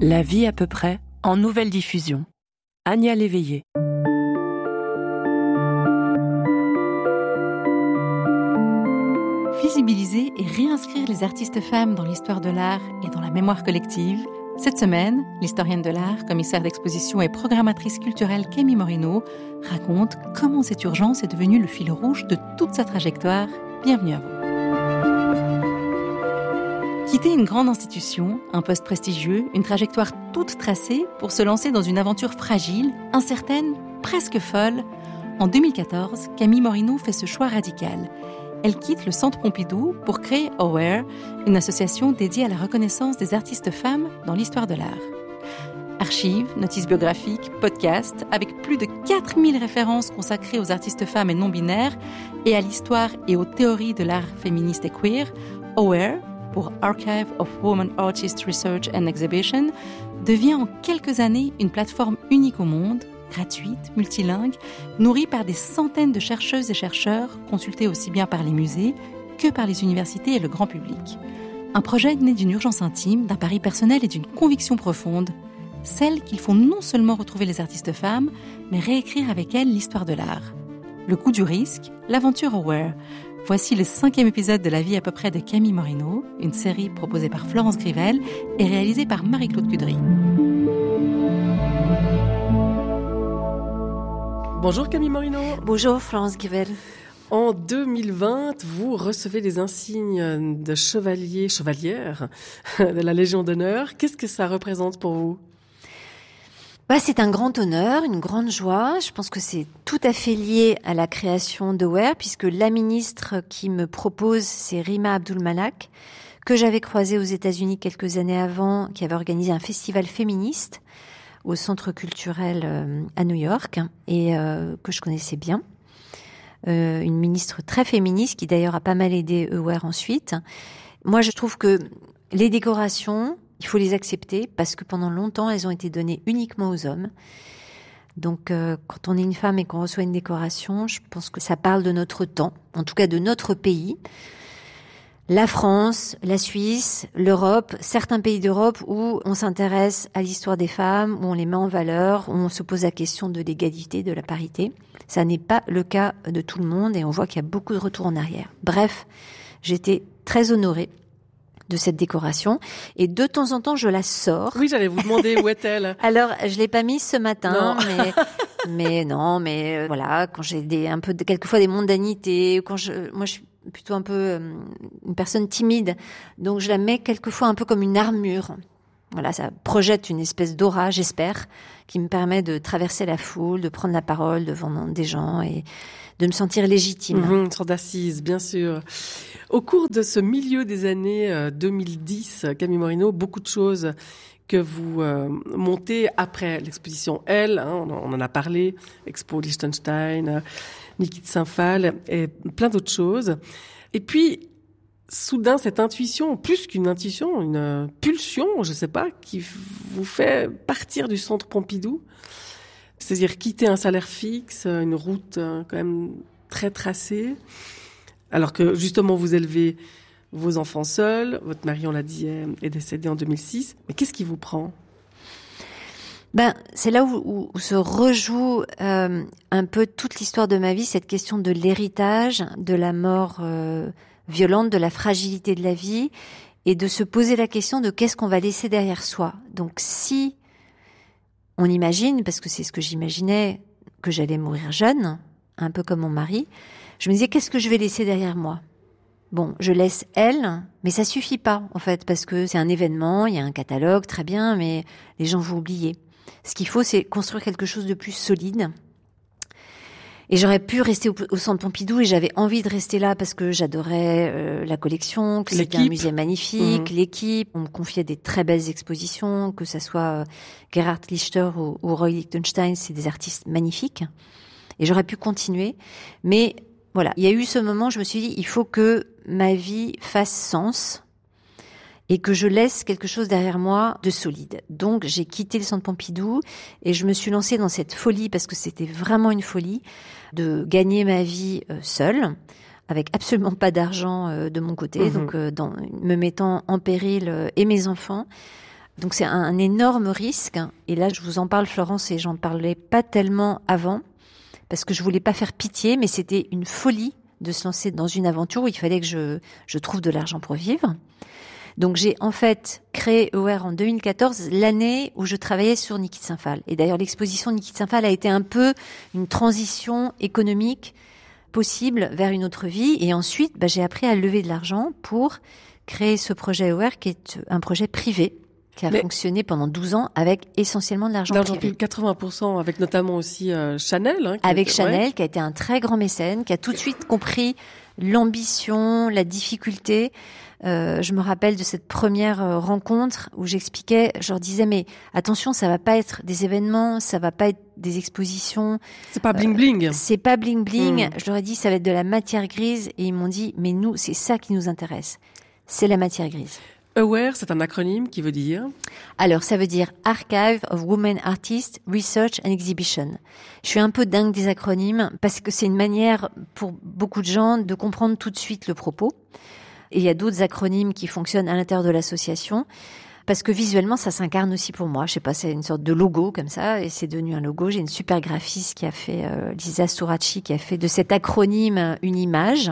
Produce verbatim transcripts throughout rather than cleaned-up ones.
La vie à peu près, en nouvelle diffusion. Ania Léveillé. Visibiliser et réinscrire les artistes femmes dans l'histoire de l'art et dans la mémoire collective. Cette semaine, l'historienne de l'art, commissaire d'exposition et programmatrice culturelle Camille Morino raconte comment cette urgence est devenue le fil rouge de toute sa trajectoire. Bienvenue à vous. Quitter une grande institution, un poste prestigieux, une trajectoire toute tracée pour se lancer dans une aventure fragile, incertaine, presque folle. En deux mille quatorze, Camille Morino fait ce choix radical. Elle quitte le Centre Pompidou pour créer Aware, une association dédiée à la reconnaissance des artistes femmes dans l'histoire de l'art. Archives, notices biographiques, podcasts, avec plus de quatre mille références consacrées aux artistes femmes et non-binaires et à l'histoire et aux théories de l'art féministe et queer, Aware, pour Archive of Women Artists Research and Exhibition, devient en quelques années une plateforme unique au monde, gratuite, multilingue, nourrie par des centaines de chercheuses et chercheurs, consultés aussi bien par les musées que par les universités et le grand public. Un projet né d'une urgence intime, d'un pari personnel et d'une conviction profonde, celle qu'il faut non seulement retrouver les artistes femmes, mais réécrire avec elles l'histoire de l'art. Le coût du risque, l'aventure Aware. Voici le cinquième épisode de La vie à peu près de Camille Morino, une série proposée par Florence Grivel et réalisée par Marie-Claude Cudry. Bonjour Camille Morino. Bonjour Florence Grivel. En deux mille vingt, vous recevez les insignes de chevalier, chevalière de la Légion d'honneur. Qu'est-ce que ça représente pour vous ? Bah, c'est un grand honneur, une grande joie. Je pense que c'est tout à fait lié à la création d'Aware, puisque la ministre qui me propose, c'est Rima Abdul-Malak, que j'avais croisée aux États-Unis quelques années avant, qui avait organisé un festival féministe au Centre culturel euh, à New York, et euh, que je connaissais bien. Euh, une ministre très féministe, qui d'ailleurs a pas mal aidé Aware ensuite. Moi, je trouve que les décorations, il faut les accepter parce que pendant longtemps, elles ont été données uniquement aux hommes. Donc, euh, quand on est une femme et qu'on reçoit une décoration, je pense que ça parle de notre temps, en tout cas de notre pays. La France, la Suisse, l'Europe, certains pays d'Europe où on s'intéresse à l'histoire des femmes, où on les met en valeur, où on se pose la question de l'égalité, de la parité. Ça n'est pas le cas de tout le monde et on voit qu'il y a beaucoup de retours en arrière. Bref, j'étais très honorée de cette décoration et de temps en temps je la sors. Oui, j'allais vous demander où est-elle. Alors je l'ai pas mise ce matin, non. mais mais non, mais euh, voilà, quand j'ai des un peu de, quelquefois des mondanités, quand je moi je suis plutôt un peu euh, une personne timide, donc je la mets quelquefois un peu comme une armure. Voilà, ça projette une espèce d'aura, j'espère, qui me permet de traverser la foule, de prendre la parole devant des gens et de me sentir légitime. Mmh, une sorte d'assise, bien sûr. Au cours de ce milieu des années euh, deux mille dix, Camille Morino, beaucoup de choses que vous euh, montez après l'exposition Elle, hein, on, on en a parlé, Expo Liechtenstein, euh, Niki de Saint-Phal et plein d'autres choses. Et puis, soudain, cette intuition, plus qu'une intuition, une pulsion, je sais pas, qui vous fait partir du Centre Pompidou, c'est-à-dire quitter un salaire fixe, une route quand même très tracée, alors que justement vous élevez vos enfants seuls, votre mari, on l'a dit, est décédé en deux mille six, mais qu'est-ce qui vous prend ? Ben, c'est là où, où, où se rejoue euh, un peu toute l'histoire de ma vie, cette question de l'héritage, de la mort euh, violente, de la fragilité de la vie, et de se poser la question de qu'est-ce qu'on va laisser derrière soi. Donc si on imagine, parce que c'est ce que j'imaginais, que j'allais mourir jeune, un peu comme mon mari, je me disais qu'est-ce que je vais laisser derrière moi ? Bon, je laisse elle, mais ça suffit pas en fait, parce que c'est un événement, il y a un catalogue, très bien, mais les gens vont oublier. Ce qu'il faut, c'est construire quelque chose de plus solide. Et j'aurais pu rester au, au Centre Pompidou et j'avais envie de rester là parce que j'adorais euh, la collection, que c'était un musée magnifique, mmh. l'équipe. On me confiait des très belles expositions, que ça soit euh, Gerhard Lichter ou, ou Roy Lichtenstein, c'est des artistes magnifiques. Et j'aurais pu continuer. Mais voilà, il y a eu ce moment, je me suis dit, il faut que ma vie fasse sens et que je laisse quelque chose derrière moi de solide. Donc, j'ai quitté le Centre Pompidou et je me suis lancée dans cette folie, parce que c'était vraiment une folie, de gagner ma vie seule, avec absolument pas d'argent de mon côté, mmh. donc dans, me mettant en péril et mes enfants, Donc c'est un, un énorme risque. Et là, je vous en parle, Florence, et j'en parlais pas tellement avant, parce que je voulais pas faire pitié, mais c'était une folie de se lancer dans une aventure où il fallait que je, je trouve de l'argent pour vivre. Donc j'ai en fait créé Aware en deux mille quatorze, l'année où je travaillais sur Niki de Saint-Phal. Et d'ailleurs, l'exposition de Niki de Saint-Phal a été un peu une transition économique possible vers une autre vie. Et ensuite, bah, j'ai appris à lever de l'argent pour créer ce projet Aware, qui est un projet privé, qui a Mais fonctionné pendant douze ans avec essentiellement de l'argent l'argent privé. quatre-vingts pour cent, avec notamment aussi euh, Chanel. Hein, qui avec était, Chanel, ouais. qui a été un très grand mécène, qui a tout de suite compris l'ambition, la difficulté. Euh, je me rappelle de cette première euh, rencontre où j'expliquais, je leur disais, mais attention, ça va pas être des événements, ça va pas être des expositions. C'est pas bling bling. Euh, c'est pas bling bling. Mmh. Je leur ai dit, ça va être de la matière grise. Et ils m'ont dit, mais nous, c'est ça qui nous intéresse. C'est la matière grise. Aware, c'est un acronyme qui veut dire? Alors, ça veut dire Archive of Women Artists, Research and Exhibition. Je suis un peu dingue des acronymes parce que c'est une manière pour beaucoup de gens de comprendre tout de suite le propos. Et il y a d'autres acronymes qui fonctionnent à l'intérieur de l'association parce que visuellement, ça s'incarne aussi pour moi. Je sais pas, c'est une sorte de logo comme ça et c'est devenu un logo. J'ai une super graphiste qui a fait, euh, Lisa Sturacci, qui a fait de cet acronyme une image.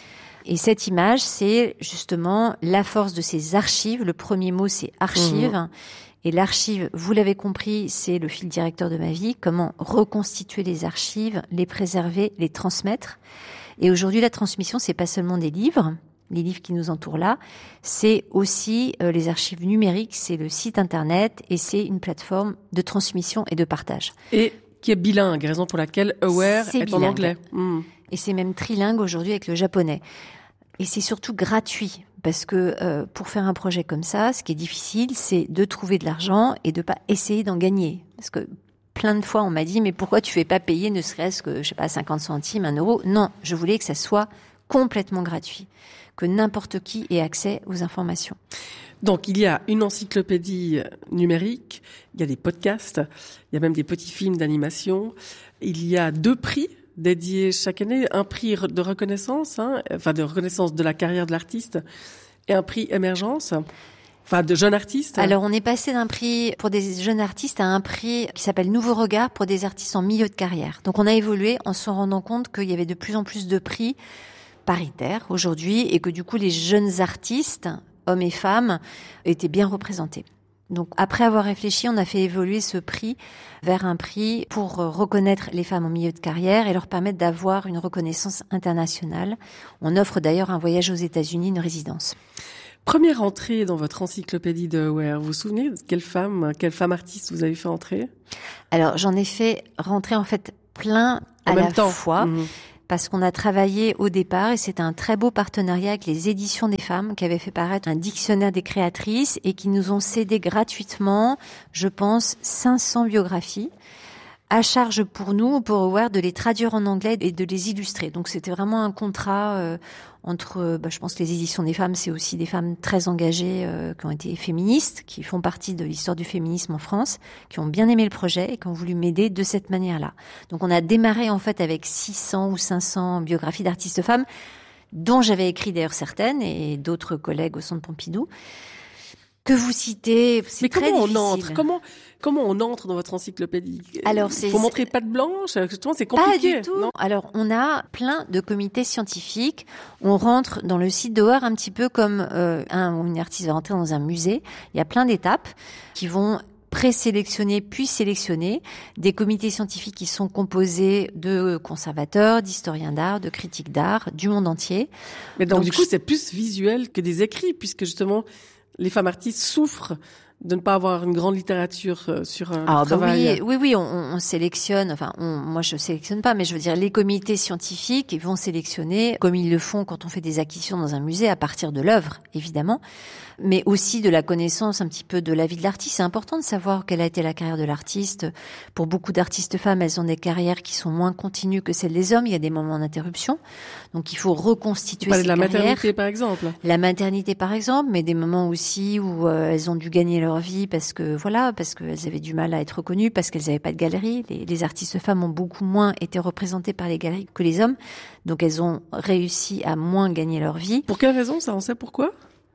Et cette image, c'est justement la force de ces archives. Le premier mot, c'est archive. Mmh. Et l'archive, vous l'avez compris, c'est le fil directeur de ma vie. Comment reconstituer les archives, les préserver, les transmettre. Et aujourd'hui, la transmission, c'est pas seulement des livres, les livres qui nous entourent là, c'est aussi euh, les archives numériques, c'est le site internet et c'est une plateforme de transmission et de partage. Et qui est bilingue, raison pour laquelle Aware c'est est bilingue. en anglais. Mmh. Et c'est même trilingue aujourd'hui avec le japonais. Et c'est surtout gratuit, parce que euh, pour faire un projet comme ça, ce qui est difficile, c'est de trouver de l'argent et de pas essayer d'en gagner. Parce que plein de fois, on m'a dit, mais pourquoi tu fais pas payer ne serait-ce que, je sais pas, cinquante centimes, un euro? Non, je voulais que ça soit complètement gratuit, que n'importe qui ait accès aux informations. Donc, il y a une encyclopédie numérique, il y a des podcasts, il y a même des petits films d'animation, il y a deux prix dédié chaque année, un prix de reconnaissance, hein, enfin de reconnaissance de la carrière de l'artiste, et un prix émergence, enfin de jeunes artistes. Alors on est passé d'un prix pour des jeunes artistes à un prix qui s'appelle Nouveau Regard pour des artistes en milieu de carrière. Donc on a évolué en se rendant compte qu'il y avait de plus en plus de prix paritaires aujourd'hui et que du coup les jeunes artistes, hommes et femmes, étaient bien représentés. Donc, après avoir réfléchi, on a fait évoluer ce prix vers un prix pour reconnaître les femmes en milieu de carrière et leur permettre d'avoir une reconnaissance internationale. On offre d'ailleurs un voyage aux États-Unis, une résidence. Première entrée dans votre encyclopédie de Aware. Vous vous souvenez de quelle femme, quelle femme artiste vous avez fait entrer? Alors, j'en ai fait rentrer en fait plein à en même la temps. fois. Mmh. Parce qu'on a travaillé au départ et c'était un très beau partenariat avec les éditions des femmes qui avaient fait paraître un dictionnaire des créatrices et qui nous ont cédé gratuitement, je pense, cinq cents biographies à charge pour nous, pour Aware, de les traduire en anglais et de les illustrer. Donc c'était vraiment un contrat euh, entre, bah, je pense que les éditions des femmes, c'est aussi des femmes très engagées euh, qui ont été féministes, qui font partie de l'histoire du féminisme en France, qui ont bien aimé le projet et qui ont voulu m'aider de cette manière-là. Donc on a démarré en fait avec six cents ou cinq cents biographies d'artistes femmes, dont j'avais écrit d'ailleurs certaines et d'autres collègues au Centre Pompidou. Que vous citez, c'est Mais très comment difficile. on entre Comment comment on entre dans votre encyclopédie? Alors c'est faut montrer patte blanche. Justement, c'est compliqué. Pas du tout. Non Alors on a plein de comités scientifiques. On rentre dans le site d'Aware un petit peu comme euh, un une artiste va rentrer dans un musée. Il y a plein d'étapes qui vont présélectionner puis sélectionner des comités scientifiques qui sont composés de conservateurs, d'historiens d'art, de critiques d'art du monde entier. Mais donc, donc du coup, je... c'est plus visuel que des écrits, puisque justement les femmes artistes souffrent de ne pas avoir une grande littérature sur un Alors, travail. Bah oui, oui, oui, on, on sélectionne. Enfin, on, moi, je sélectionne pas, mais je veux dire, les comités scientifiques, ils vont sélectionner, comme ils le font quand on fait des acquisitions dans un musée, à partir de l'œuvre, évidemment, mais aussi de la connaissance un petit peu de la vie de l'artiste. C'est important de savoir quelle a été la carrière de l'artiste. Pour beaucoup d'artistes femmes, elles ont des carrières qui sont moins continues que celles des hommes. Il y a des moments d'interruption, donc il faut reconstituer Vous parlez ces de la carrières. maternité, par exemple. La maternité, par exemple, mais des moments aussi où euh, elles ont dû gagner leur vie parce que voilà, parce qu'elles avaient du mal à être reconnues, parce qu'elles n'avaient pas de galerie. Les, les artistes femmes ont beaucoup moins été représentées par les galeries que les hommes, donc elles ont réussi à moins gagner leur vie. Pour quelle raison, ça? On sait pourquoi?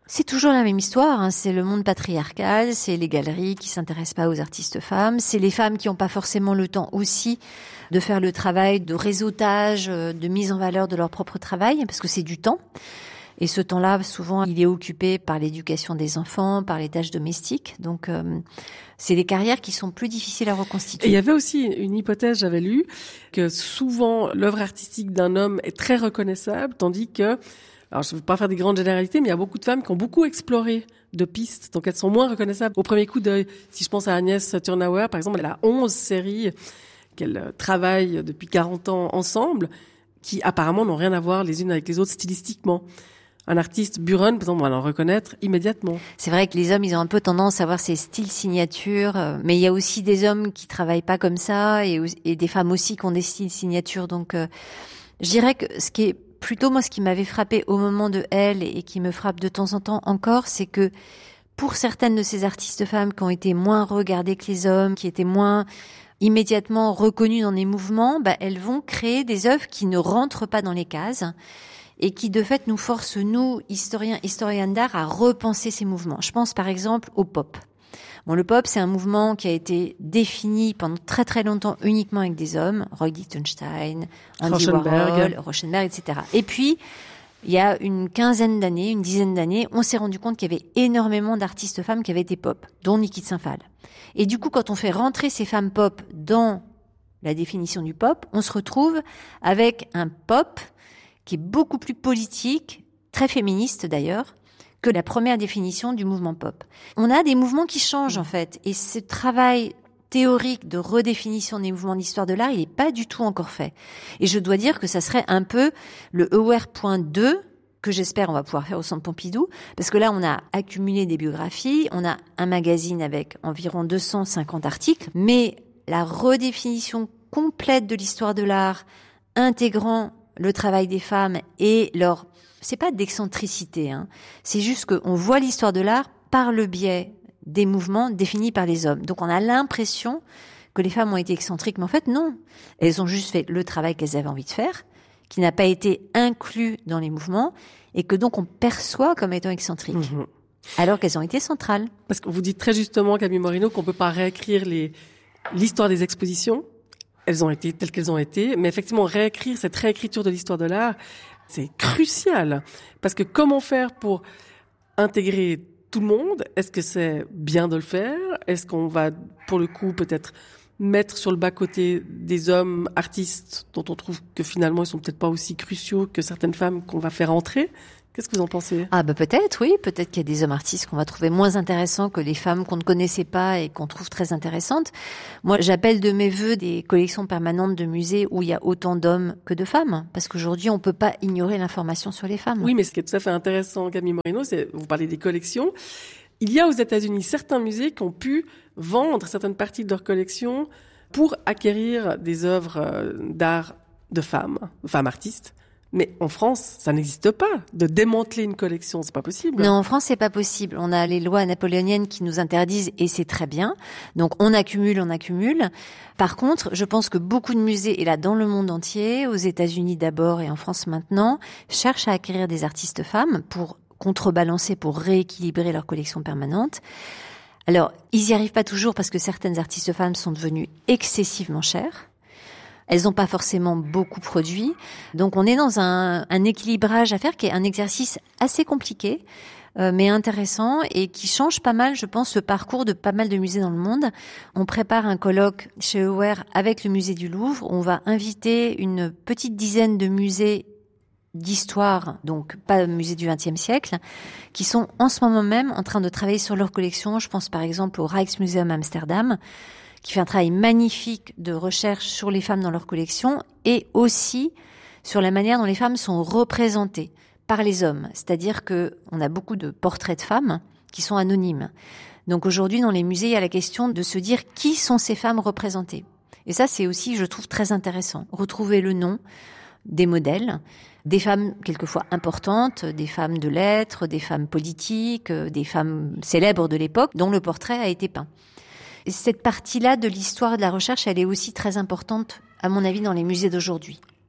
C'est toujours la même histoire, hein. C'est le monde patriarcal, c'est les galeries qui s'intéressent pas aux artistes femmes, c'est les femmes qui n'ont pas forcément le temps aussi de faire le travail de réseautage, de mise en valeur de leur propre travail, parce que c'est du temps. Et ce temps-là, souvent, il est occupé par l'éducation des enfants, par les tâches domestiques. Donc, euh, c'est des carrières qui sont plus difficiles à reconstituer. Et il y avait aussi une hypothèse, j'avais lu, que souvent, l'œuvre artistique d'un homme est très reconnaissable, tandis que, alors je ne veux pas faire des grandes généralités, mais il y a beaucoup de femmes qui ont beaucoup exploré de pistes, donc elles sont moins reconnaissables. Au premier coup d'œil, si je pense à Agnès Turnauer, par exemple, elle a onze séries qu'elle travaille depuis quarante ans ensemble, qui apparemment n'ont rien à voir les unes avec les autres stylistiquement. Un artiste, Buren, par exemple, on va le reconnaître immédiatement. C'est vrai que les hommes, ils ont un peu tendance à avoir ces styles signatures, mais il y a aussi des hommes qui travaillent pas comme ça, et, et des femmes aussi qui ont des styles signatures. Donc, euh, je dirais que ce qui est plutôt, moi, ce qui m'avait frappé au moment de Elle, et qui me frappe de temps en temps encore, c'est que pour certaines de ces artistes femmes qui ont été moins regardées que les hommes, qui étaient moins immédiatement reconnues dans les mouvements, bah, elles vont créer des œuvres qui ne rentrent pas dans les cases, et qui de fait nous forcent, nous, historiens, historiennes d'art, à repenser ces mouvements. Je pense par exemple au pop. Bon, le pop, c'est un mouvement qui a été défini pendant très très longtemps uniquement avec des hommes, Roy Lichtenstein, Andy Warhol, Rauschenberg, et cetera. Et puis, il y a une quinzaine d'années, une dizaine d'années, on s'est rendu compte qu'il y avait énormément d'artistes femmes qui avaient été pop, dont Niki Saint-Phal. Et du coup, quand on fait rentrer ces femmes pop dans la définition du pop, on se retrouve avec un pop qui est beaucoup plus politique, très féministe d'ailleurs, que la première définition du mouvement pop. On a des mouvements qui changent en fait, et ce travail théorique de redéfinition des mouvements d'histoire de l'art, il n'est pas du tout encore fait. Et je dois dire que ça serait un peu le E O R point deux que j'espère on va pouvoir faire au Centre Pompidou, parce que là on a accumulé des biographies, on a un magazine avec environ deux cent cinquante articles, mais la redéfinition complète de l'histoire de l'art, intégrant le travail des femmes et leur, c'est pas d'excentricité, hein. C'est juste qu'on voit l'histoire de l'art par le biais des mouvements définis par les hommes. Donc on a l'impression que les femmes ont été excentriques, mais en fait non. Elles ont juste fait le travail qu'elles avaient envie de faire, qui n'a pas été inclus dans les mouvements, et que donc on perçoit comme étant excentriques. Mmh. Alors qu'elles ont été centrales. Parce que vous dites très justement, Camille Morino, qu'on peut pas réécrire les, l'histoire des expositions. Elles ont été telles qu'elles ont été, mais effectivement, réécrire cette réécriture de l'histoire de l'art, c'est crucial. Parce que comment faire pour intégrer tout le monde? Est-ce que c'est bien de le faire? Est-ce qu'on va, pour le coup, peut-être mettre sur le bas-côté des hommes artistes dont on trouve que finalement ils sont peut-être pas aussi cruciaux que certaines femmes qu'on va faire entrer? Qu'est-ce que vous en pensez? Ah bah peut-être, oui. Peut-être qu'il y a des hommes artistes qu'on va trouver moins intéressants que les femmes qu'on ne connaissait pas et qu'on trouve très intéressantes. Moi, j'appelle de mes vœux des collections permanentes de musées où il y a autant d'hommes que de femmes. Parce qu'aujourd'hui, on peut pas ignorer l'information sur les femmes. Oui, mais ce qui est tout à fait intéressant, Camille Morino, c'est, vous parlez des collections. Il y a aux États-Unis certains musées qui ont pu vendre certaines parties de leur collection pour acquérir des œuvres d'art de femmes, femmes artistes. Mais en France, ça n'existe pas. De démanteler une collection, c'est pas possible. Non, en France, c'est pas possible. On a les lois napoléoniennes qui nous interdisent, et c'est très bien. Donc, on accumule, on accumule. Par contre, je pense que beaucoup de musées, et là, dans le monde entier, aux États-Unis d'abord et en France maintenant, cherchent à acquérir des artistes femmes pour contrebalancer, pour rééquilibrer leur collection permanente. Alors, ils y arrivent pas toujours parce que certaines artistes femmes sont devenues excessivement chères. Elles n'ont pas forcément beaucoup produit. Donc, on est dans un, un équilibrage à faire qui est un exercice assez compliqué, euh, mais intéressant et qui change pas mal, je pense, le parcours de pas mal de musées dans le monde. On prépare un colloque chez E O R avec le musée du Louvre. On va inviter une petite dizaine de musées d'histoire, donc pas musées du vingtième siècle, qui sont en ce moment même en train de travailler sur leur collection. Je pense par exemple au Rijksmuseum Amsterdam, qui fait un travail magnifique de recherche sur les femmes dans leur collection et aussi sur la manière dont les femmes sont représentées par les hommes. C'est-à-dire que on a beaucoup de portraits de femmes qui sont anonymes. Donc aujourd'hui, dans les musées, il y a la question de se dire qui sont ces femmes représentées. Et ça, c'est aussi, je trouve, très intéressant. Retrouver le nom des modèles, des femmes quelquefois importantes, des femmes de lettres, des femmes politiques, des femmes célèbres de l'époque dont le portrait a été peint. Cette partie-là de l'histoire de la recherche, elle est aussi très importante, à mon avis, dans les musées d'aujourd'hui.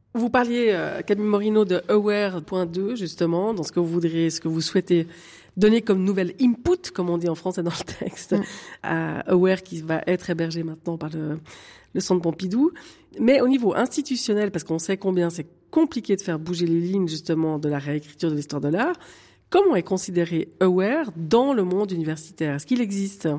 Vous parliez, euh, Camille Morino, de Aware point deux, justement, dans ce que vous voudriez, ce que vous souhaitez donner comme nouvelle input, comme on dit en français dans le texte, mm. à Aware, qui va être hébergé maintenant par le, le Centre Pompidou. Mais au niveau institutionnel, parce qu'on sait combien c'est compliqué de faire bouger les lignes, justement, de la réécriture de l'histoire de l'art, comment est considéré Aware dans le monde universitaire? Est-ce qu'il existe?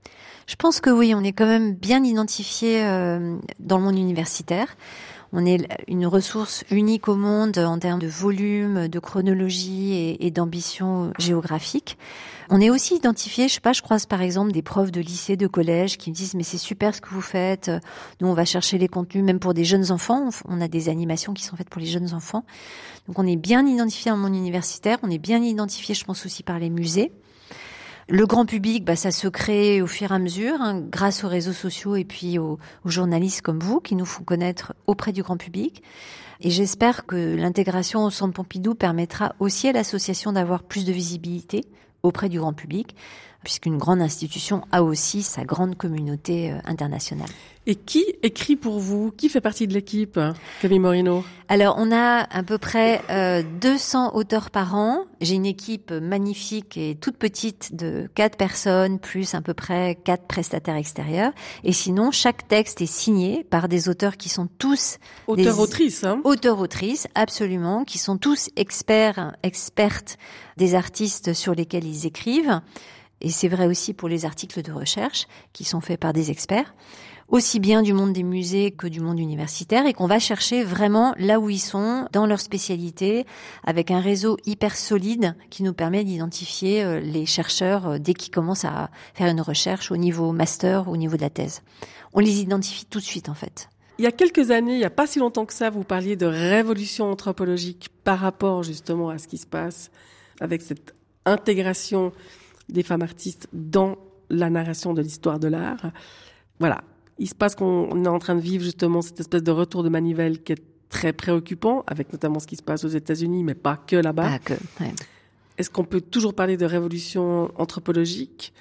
Je pense que oui, on est quand même bien identifié euh, dans le monde universitaire. On est une ressource unique au monde en termes de volume, de chronologie et, et d'ambition géographique. On est aussi identifié, je sais pas, je croise par exemple des profs de lycée, de collège qui me disent mais c'est super ce que vous faites. Nous on va chercher les contenus même pour des jeunes enfants. On a des animations qui sont faites pour les jeunes enfants. Donc on est bien identifié en monde universitaire. On est bien identifié, je pense aussi par les musées. Le grand public, bah, ça se crée au fur et à mesure, hein, grâce aux réseaux sociaux et puis aux, aux journalistes comme vous qui nous font connaître auprès du grand public. Et j'espère que l'intégration au Centre Pompidou permettra aussi à l'association d'avoir plus de visibilité auprès du grand public, puisqu'une grande institution a aussi sa grande communauté internationale. Et qui écrit pour vous? Qui fait partie de l'équipe, Camille Morino? Alors, on a à peu près euh, deux cents auteurs par an. J'ai une équipe magnifique et toute petite de quatre personnes, plus à peu près quatre prestataires extérieurs. Et sinon, chaque texte est signé par des auteurs qui sont tous... Auteurs-autrices, hein? Auteurs-autrices, absolument, qui sont tous experts, expertes des artistes sur lesquels ils écrivent. Et c'est vrai aussi pour les articles de recherche qui sont faits par des experts, aussi bien du monde des musées que du monde universitaire, et qu'on va chercher vraiment là où ils sont, dans leur spécialité, avec un réseau hyper solide qui nous permet d'identifier les chercheurs dès qu'ils commencent à faire une recherche au niveau master ou au niveau de la thèse. On les identifie tout de suite, en fait. Il y a quelques années, il n'y a pas si longtemps que ça, vous parliez de révolution anthropologique par rapport justement à ce qui se passe avec cette intégration des femmes artistes dans la narration de l'histoire de l'art. Voilà. Il se passe qu'on est en train de vivre justement cette espèce de retour de manivelle qui est très préoccupant, avec notamment ce qui se passe aux États-Unis, mais pas que là-bas. Pas que, ouais. Est-ce qu'on peut toujours parler de révolution anthropologique?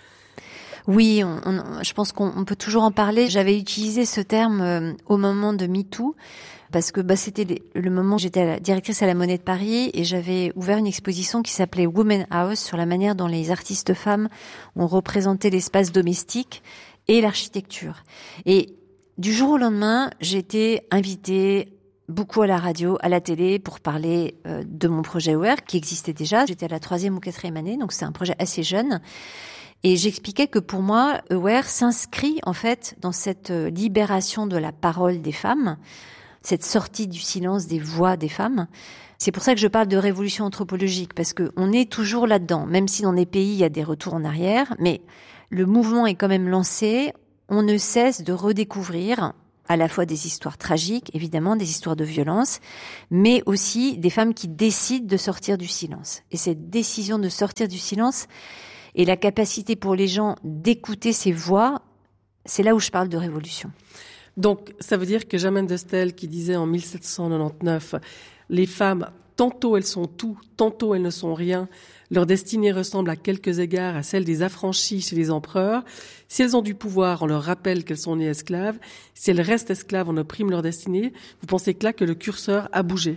Oui, on, on, je pense qu'on on peut toujours en parler. J'avais utilisé ce terme euh, au moment de MeToo, parce que bah, c'était les, le moment où j'étais à la, directrice à la Monnaie de Paris et j'avais ouvert une exposition qui s'appelait Women House sur la manière dont les artistes femmes ont représenté l'espace domestique et l'architecture. Et du jour au lendemain, j'ai été invitée beaucoup à la radio, à la télé pour parler euh, de mon projet Aware qui existait déjà. J'étais à la troisième ou quatrième année, donc c'est un projet assez jeune. Et j'expliquais que pour moi, Aware s'inscrit en fait dans cette libération de la parole des femmes, cette sortie du silence des voix des femmes. C'est pour ça que je parle de révolution anthropologique, parce que on est toujours là-dedans, même si dans les pays il y a des retours en arrière, mais le mouvement est quand même lancé. On ne cesse de redécouvrir à la fois des histoires tragiques, évidemment, des histoires de violence, mais aussi des femmes qui décident de sortir du silence. Et cette décision de sortir du silence et la capacité pour les gens d'écouter ces voix, c'est là où je parle de révolution. Donc, ça veut dire que Germaine de Stel, qui disait en mille sept cent quatre-vingt-dix-neuf, les femmes, tantôt elles sont tout, tantôt elles ne sont rien, leur destinée ressemble à quelques égards à celle des affranchis chez les empereurs. Si elles ont du pouvoir, on leur rappelle qu'elles sont nées esclaves. Si elles restent esclaves, on opprime leur destinée. Vous pensez que là, que le curseur a bougé?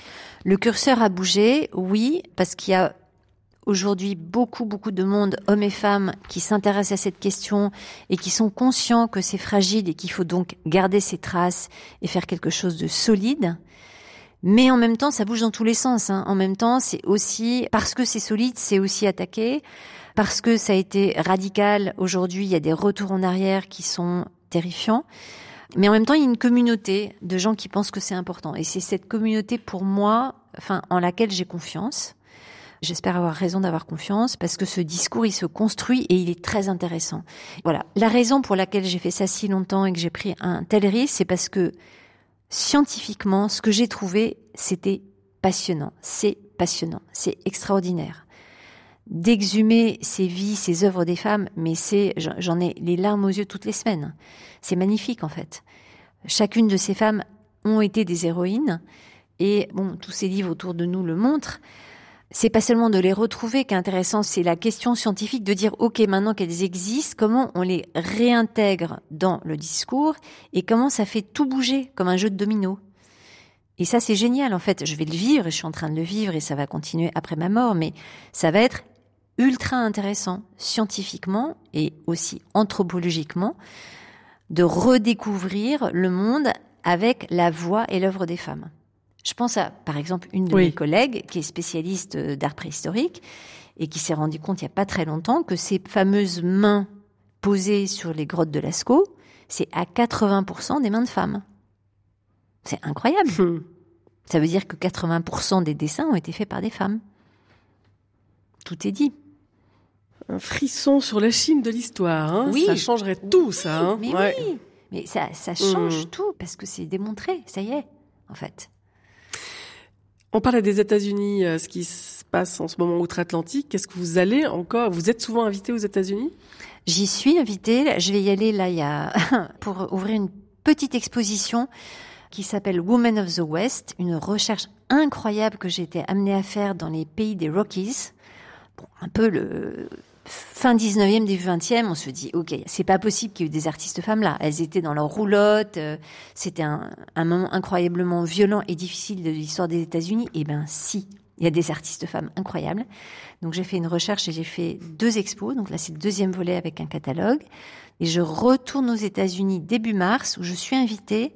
Le curseur a bougé, oui, parce qu'il y a aujourd'hui beaucoup, beaucoup de monde, hommes et femmes, qui s'intéressent à cette question et qui sont conscients que c'est fragile et qu'il faut donc garder ses traces et faire quelque chose de solide. Mais en même temps, ça bouge dans tous les sens, hein. En même temps, c'est aussi, parce que c'est solide, c'est aussi attaqué. Parce que ça a été radical, aujourd'hui, il y a des retours en arrière qui sont terrifiants. Mais en même temps, il y a une communauté de gens qui pensent que c'est important. Et c'est cette communauté, pour moi, enfin, en laquelle j'ai confiance. J'espère avoir raison d'avoir confiance parce que ce discours, il se construit et il est très intéressant. Voilà. La raison pour laquelle j'ai fait ça si longtemps et que j'ai pris un tel risque, c'est parce que scientifiquement, ce que j'ai trouvé, c'était passionnant. C'est passionnant. C'est extraordinaire. D'exhumer ces vies, ces œuvres des femmes, mais c'est, j'en ai les larmes aux yeux toutes les semaines. C'est magnifique, en fait. Chacune de ces femmes ont été des héroïnes et bon, tous ces livres autour de nous le montrent. C'est pas seulement de les retrouver qui est intéressant, c'est la question scientifique de dire, ok, maintenant qu'elles existent, comment on les réintègre dans le discours et comment ça fait tout bouger comme un jeu de domino. Et ça, c'est génial, en fait. Je vais le vivre, et je suis en train de le vivre, et ça va continuer après ma mort, mais ça va être ultra intéressant, scientifiquement et aussi anthropologiquement, de redécouvrir le monde avec la voix et l'œuvre des femmes. Je pense à, par exemple, une de oui. mes collègues qui est spécialiste d'art préhistorique et qui s'est rendu compte il n'y a pas très longtemps que ces fameuses mains posées sur les grottes de Lascaux, c'est à quatre-vingts pour cent des mains de femmes. C'est incroyable. Mmh. Ça veut dire que quatre-vingts pour cent des dessins ont été faits par des femmes. Tout est dit. Un frisson sur la Chine de l'histoire. Hein. Oui. Ça changerait tout, ça. Hein. Mais ouais. oui. Mais ça, ça change mmh. tout parce que c'est démontré. Ça y est, en fait. On parlait des États-Unis, euh, ce qui se passe en ce moment outre-Atlantique. Est-ce que vous allez encore... Vous êtes souvent invité aux États-Unis ? J'y suis invitée. Je vais y aller là, il y a pour ouvrir une petite exposition qui s'appelle Women of the West, une recherche incroyable que j'ai été amenée à faire dans les pays des Rockies. Bon, un peu le fin dix-neuvième, début vingtième, on se dit, ok, c'est pas possible qu'il y ait eu des artistes femmes là. Elles étaient dans leur roulotte, euh, c'était un, un moment incroyablement violent et difficile de l'histoire des États-Unis. Eh ben si, il y a des artistes femmes incroyables. Donc j'ai fait une recherche et j'ai fait deux expos. Donc là, c'est le deuxième volet avec un catalogue. Et je retourne aux États-Unis début mars, où je suis invitée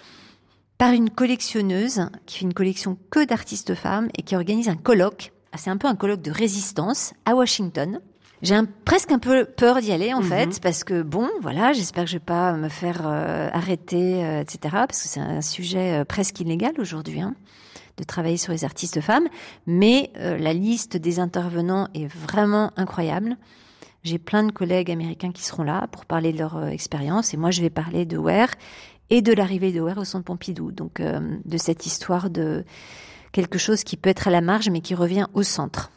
par une collectionneuse qui fait une collection que d'artistes femmes et qui organise un colloque. C'est un peu un colloque de résistance à Washington. J'ai un, presque un peu peur d'y aller, en mmh. fait, parce que, bon, voilà, j'espère que je vais pas me faire euh, arrêter, euh, et cetera, parce que c'est un sujet euh, presque illégal aujourd'hui, hein, de travailler sur les artistes femmes. Mais euh, la liste des intervenants est vraiment incroyable. J'ai plein de collègues américains qui seront là pour parler de leur euh, expérience. Et moi, je vais parler de Ware et de l'arrivée de Ware au Centre Pompidou. Donc, euh, de cette histoire de quelque chose qui peut être à la marge, mais qui revient au centre.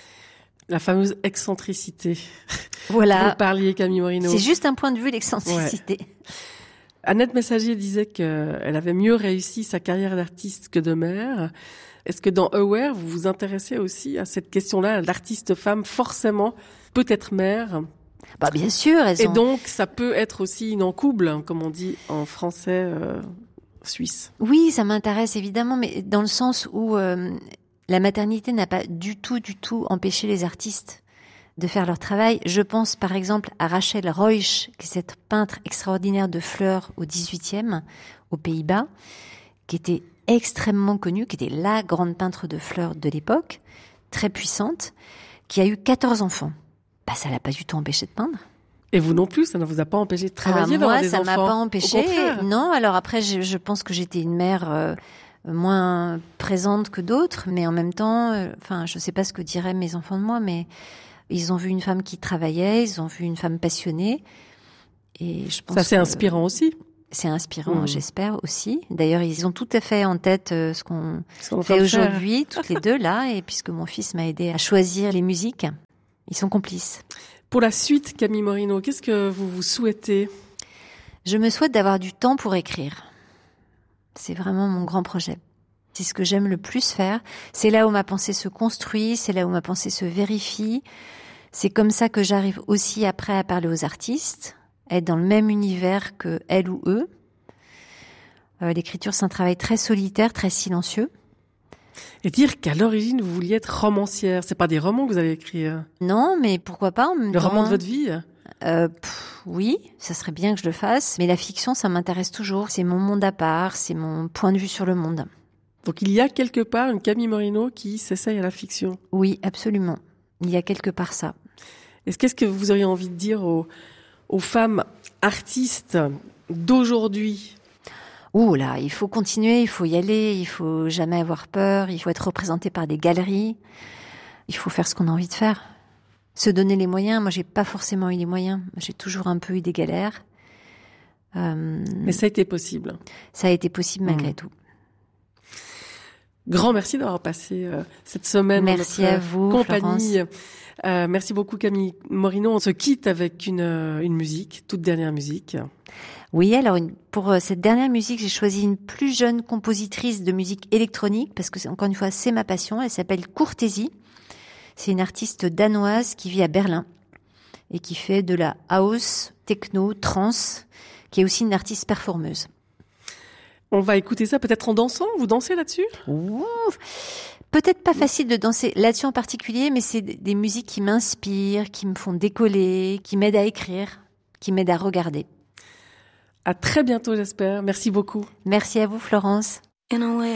La fameuse excentricité. Voilà. Vous parliez, Camille Morino. C'est juste un point de vue, l'excentricité. Ouais. Annette Messager disait qu'elle avait mieux réussi sa carrière d'artiste que de mère. Est-ce que dans Aware, vous vous intéressez aussi à cette question-là, l'artiste femme, forcément, peut être mère? Bah, bien sûr. Elles Et ont... donc, ça peut être aussi une encouble, comme on dit en français euh, suisse. Oui, ça m'intéresse évidemment, mais dans le sens où euh, la maternité n'a pas du tout, du tout empêché les artistes de faire leur travail. Je pense par exemple à Rachel Ruysch, qui est cette peintre extraordinaire de fleurs au dix-huitième, aux Pays-Bas, qui était extrêmement connue, qui était la grande peintre de fleurs de l'époque, très puissante, qui a eu quatorze enfants. Bah, ça l'a pas du tout empêché de peindre. Et vous non plus, ça ne vous a pas empêché de travailler, ah, d'avoir des enfants? Moi, ça m'a pas empêché. Non, alors après, je, je pense que j'étais une mère euh, moins présente que d'autres, mais en même temps, euh, enfin, je sais pas ce que diraient mes enfants de moi, mais ils ont vu une femme qui travaillait, ils ont vu une femme passionnée, et je pense ça c'est que, inspirant aussi. C'est inspirant, mmh. j'espère aussi. D'ailleurs, ils ont tout à fait en tête euh, ce qu'on, ce qu'on fait aujourd'hui, toutes les deux là, et puisque mon fils m'a aidé à choisir les musiques, ils sont complices. Pour la suite, Camille Morino, qu'est-ce que vous vous souhaitez? Je me souhaite d'avoir du temps pour écrire. C'est vraiment mon grand projet. C'est ce que j'aime le plus faire. C'est là où ma pensée se construit, c'est là où ma pensée se vérifie. C'est comme ça que j'arrive aussi après à parler aux artistes, être dans le même univers que elles ou eux. Euh, l'écriture, c'est un travail très solitaire, très silencieux. Et dire qu'à l'origine, vous vouliez être romancière. C'est pas des romans que vous avez écrits. Non, mais pourquoi pas en même Le temps. roman de votre vie euh, pff, Oui, ça serait bien que je le fasse. Mais la fiction, ça m'intéresse toujours. C'est mon monde à part, c'est mon point de vue sur le monde. Donc il y a quelque part une Camille Morino qui s'essaye à la fiction. Oui, absolument. Il y a quelque part ça. Est-ce qu'est-ce que vous auriez envie de dire aux, aux femmes artistes d'aujourd'hui? Ouh là, il faut continuer, il faut y aller, il faut jamais avoir peur, il faut être représenté par des galeries, il faut faire ce qu'on a envie de faire. Se donner les moyens, moi j'ai pas forcément eu les moyens, j'ai toujours un peu eu des galères. Euh, Mais ça a été possible. Ça a été possible malgré mmh. tout. Grand merci d'avoir passé euh, cette semaine merci dans notre à vous, compagnie. Euh, merci beaucoup Camille Morino. On se quitte avec une, une musique, toute dernière musique. Oui, alors une, pour cette dernière musique, j'ai choisi une plus jeune compositrice de musique électronique parce que c'est, encore une fois, c'est ma passion. Elle s'appelle Courtésie. C'est une artiste danoise qui vit à Berlin et qui fait de la house, techno, trance, qui est aussi une artiste performeuse. On va écouter ça peut-être en dansant. Vous dansez là-dessus? Ouh. Peut-être pas facile de danser là-dessus en particulier, mais c'est des musiques qui m'inspirent, qui me font décoller, qui m'aident à écrire, qui m'aident à regarder. À très bientôt, j'espère. Merci beaucoup. Merci à vous, Florence.